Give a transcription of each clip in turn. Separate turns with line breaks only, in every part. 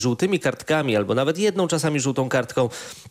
żółtymi kartkami albo nawet jedną czasami żółtą kartką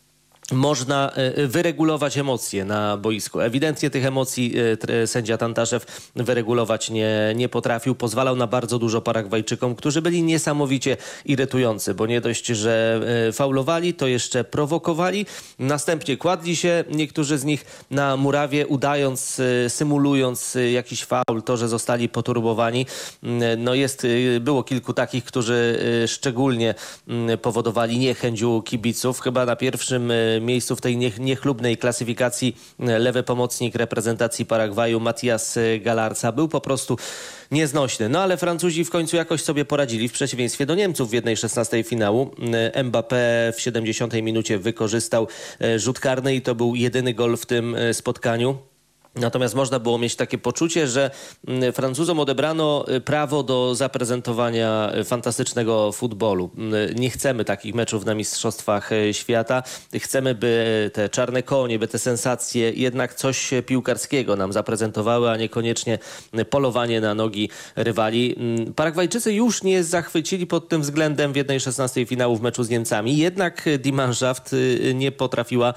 można wyregulować emocje na boisku. Ewidentnie tych emocji sędzia Tantaszew wyregulować nie potrafił. Pozwalał na bardzo dużo Paragwajczykom, którzy byli niesamowicie irytujący, bo nie dość, że faulowali, to jeszcze prowokowali. Następnie kładli się niektórzy z nich na murawie, udając, symulując jakiś faul, to, że zostali poturbowani. No było kilku takich, którzy szczególnie powodowali niechęć u kibiców. Chyba na pierwszym miejscu w tej niechlubnej klasyfikacji lewy pomocnik reprezentacji Paragwaju Matias Galarza był po prostu nieznośny. No ale Francuzi w końcu jakoś sobie poradzili w przeciwieństwie do Niemców w 1/16 finału. Mbappé w 70 minucie wykorzystał rzut karny i to był jedyny gol w tym spotkaniu. Natomiast można było mieć takie poczucie, że Francuzom odebrano prawo do zaprezentowania fantastycznego futbolu. Nie chcemy takich meczów na Mistrzostwach Świata. Chcemy, by te czarne konie, by te sensacje jednak coś piłkarskiego nam zaprezentowały, a niekoniecznie polowanie na nogi rywali. Paragwajczycy już nie zachwycili pod tym względem w 1/16 finału w meczu z Niemcami. Jednak Die Mannschaft nie potrafiła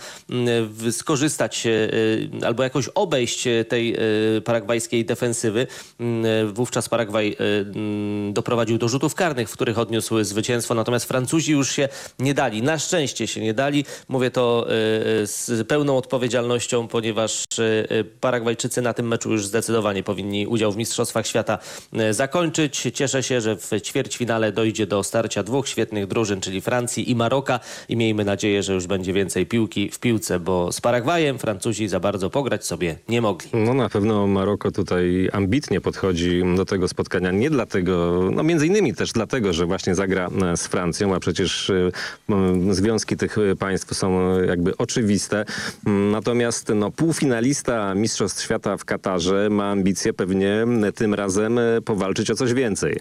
skorzystać albo jakoś obejść tej paragwajskiej defensywy. Wówczas Paragwaj doprowadził do rzutów karnych, w których odniósł zwycięstwo. Natomiast Francuzi już się nie dali. Na szczęście się nie dali. Mówię to z pełną odpowiedzialnością, ponieważ Paragwajczycy na tym meczu już zdecydowanie powinni udział w Mistrzostwach Świata zakończyć. Cieszę się, że w ćwierćfinale dojdzie do starcia dwóch świetnych drużyn, czyli Francji i Maroka i miejmy nadzieję, że już będzie więcej piłki w piłce, bo z Paragwajem Francuzi za bardzo pograć sobie nie mogli.
No na pewno Maroko tutaj ambitnie podchodzi do tego spotkania. Nie dlatego, no między innymi też dlatego, że właśnie zagra z Francją, a przecież związki tych państw są jakby oczywiste. Natomiast półfinalista Mistrzostw Świata w Katarze ma ambicje pewnie tym razem powalczyć o coś więcej.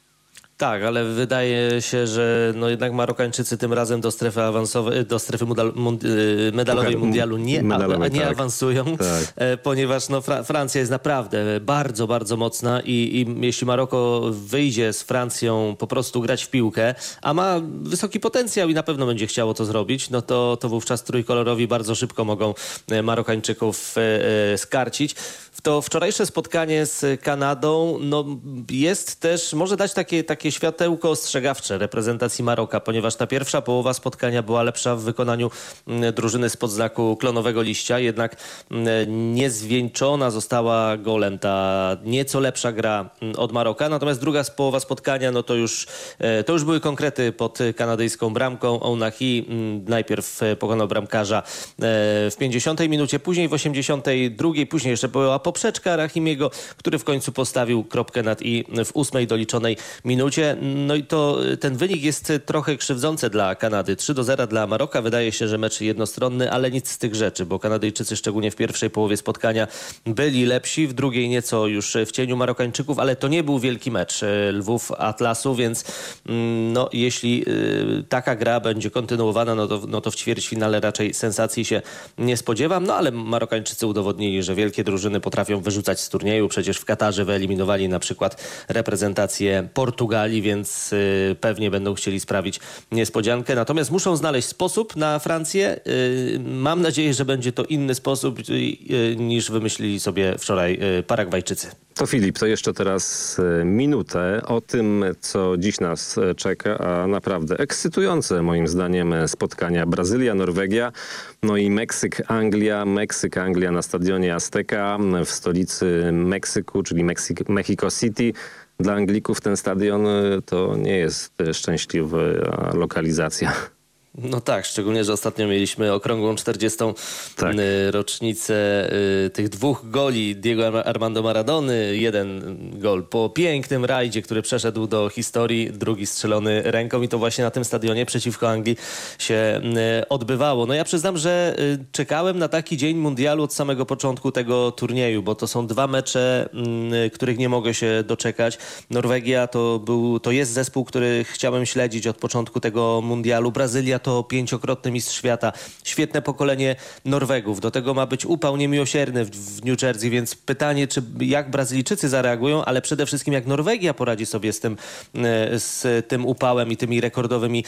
Tak, ale wydaje się, że jednak Marokańczycy tym razem do strefy medalowej mundialu nie awansują, tak. Ponieważ Francja jest naprawdę bardzo, bardzo mocna i jeśli Maroko wyjdzie z Francją po prostu grać w piłkę, a ma wysoki potencjał i na pewno będzie chciało to zrobić, no to wówczas trójkolorowi bardzo szybko mogą Marokańczyków skarcić. To wczorajsze spotkanie z Kanadą jest też, może dać takie światełko ostrzegawcze reprezentacji Maroka, ponieważ ta pierwsza połowa spotkania była lepsza w wykonaniu drużyny spod znaku klonowego liścia, jednak niezwieńczona została golem ta nieco lepsza gra od Maroka, natomiast druga połowa spotkania, to już były konkrety pod kanadyjską bramką. Ounahi najpierw pokonał bramkarza w 50 minucie, później w 82, później jeszcze była poprzeczka Rahimiego, który w końcu postawił kropkę nad i w 8 doliczonej minucie. No i ten wynik jest trochę krzywdzący dla Kanady. 3-0 dla Maroka. Wydaje się, że mecz jednostronny, ale nic z tych rzeczy, bo Kanadyjczycy szczególnie w pierwszej połowie spotkania byli lepsi, w drugiej nieco już w cieniu Marokańczyków, ale to nie był wielki mecz Lwów Atlasu, więc jeśli taka gra będzie kontynuowana, no to w ćwierćfinale raczej sensacji się nie spodziewam, ale Marokańczycy udowodnili, że wielkie drużyny potrafią wyrzucać z turnieju. Przecież w Katarze wyeliminowali na przykład reprezentację Portugalii, więc pewnie będą chcieli sprawić niespodziankę. Natomiast muszą znaleźć sposób na Francję. Mam nadzieję, że będzie to inny sposób niż wymyślili sobie wczoraj Paragwajczycy.
To Filip, to jeszcze teraz minutę o tym, co dziś nas czeka, a naprawdę ekscytujące moim zdaniem spotkania Brazylia-Norwegia, i Meksyk-Anglia na stadionie Azteca w stolicy Meksyku, czyli Mexico City. Dla Anglików ten stadion to nie jest szczęśliwa lokalizacja.
No tak, szczególnie, że ostatnio mieliśmy okrągłą 40. rocznicę tych dwóch goli Diego Armando Maradony. Jeden gol po pięknym rajdzie, który przeszedł do historii, drugi strzelony ręką i to właśnie na tym stadionie przeciwko Anglii się odbywało. Ja przyznam, że czekałem na taki dzień mundialu od samego początku tego turnieju, bo to są dwa mecze, których nie mogę się doczekać. Norwegia to jest zespół, który chciałem śledzić od początku tego mundialu. Brazylia to to 5-krotny mistrz świata. Świetne pokolenie Norwegów. Do tego ma być upał niemiłosierny w New Jersey, więc pytanie, jak Brazylijczycy zareagują, ale przede wszystkim jak Norwegia poradzi sobie z tym upałem i tymi rekordowymi